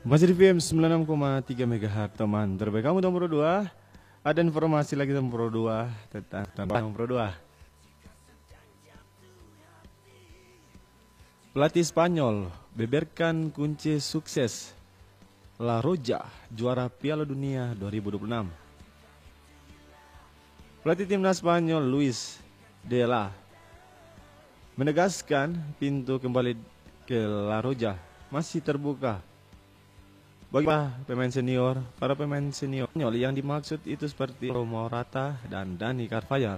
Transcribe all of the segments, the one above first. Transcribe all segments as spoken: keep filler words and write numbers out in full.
Masih di V M sembilan puluh enam koma tiga MHz teman. Terbaik kamu nomor dua. Ada informasi lagi nomor dua tentang nomor dua. Pelatih Spanyol beberkan kunci sukses La Roja juara Piala Dunia dua ribu dua puluh enam. Pelatih timnas Spanyol Luis de la menegaskan pintu kembali ke La Roja masih terbuka bagi pemain senior. Para pemain senior yang dimaksud itu seperti Morata dan Dani Carvajal.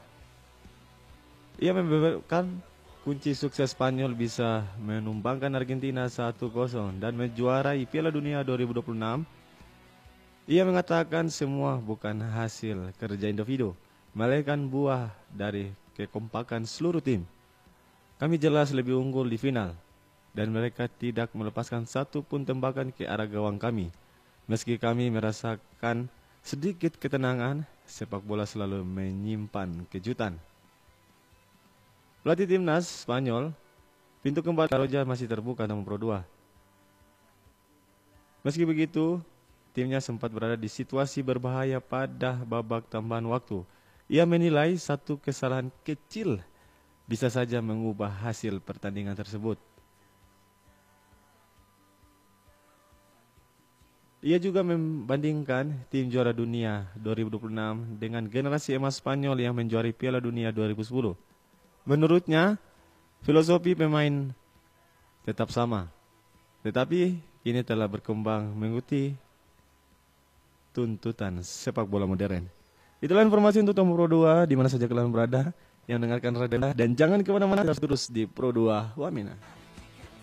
Ia membeberkan kunci sukses Spanyol bisa menumbangkan Argentina satu kosong dan menjuarai Piala Dunia dua ribu dua puluh enam. Ia mengatakan semua bukan hasil kerja individu, melainkan buah dari kekompakan seluruh tim. Kami jelas lebih unggul di final, dan mereka tidak melepaskan satu pun tembakan ke arah gawang kami. Meski kami merasakan sedikit ketenangan, sepak bola selalu menyimpan kejutan. Pelatih timnas Spanyol, pintu kembali La Roja masih terbuka nomor dua. Meski begitu, timnya sempat berada di situasi berbahaya pada babak tambahan waktu. Ia menilai satu kesalahan kecil bisa saja mengubah hasil pertandingan tersebut. Ia juga membandingkan tim juara dunia dua ribu dua puluh enam dengan generasi emas Spanyol yang menjuarai Piala Dunia dua ribu sepuluh. Menurutnya, filosofi pemain tetap sama, tetapi kini telah berkembang mengikuti tuntutan sepak bola modern. Itulah informasi untuk nomor dua, di mana saja kalian berada yang mendengarkan radio, dan jangan kemana-mana, terus di Pro dua Wamena.